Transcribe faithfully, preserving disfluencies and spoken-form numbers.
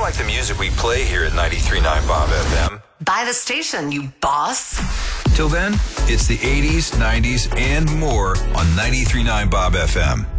like the music we play here at ninety-three point nine Bob F M. Buy the station, you boss. Till then, it's the eighties, nineties, and more on ninety-three point nine Bob F M.